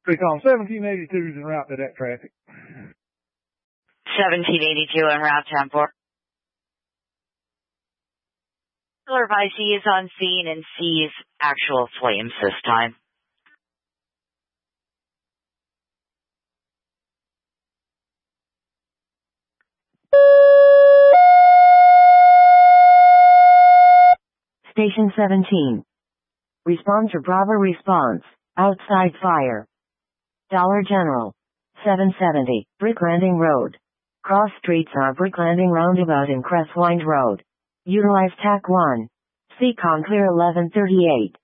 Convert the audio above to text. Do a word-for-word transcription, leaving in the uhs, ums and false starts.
Recon seventeen eighty-two is en route to that traffic. seventeen eighty-two en route ten four. By C is on scene and sees actual flames this time. Station seventeen. Response to Bravo response. Outside fire. Dollar General. seven seventy. Brick Landing Road. Cross streets are Brick Landing Roundabout and Crestwind Road. Utilize T A C one. Seacon clear eleven thirty-eight.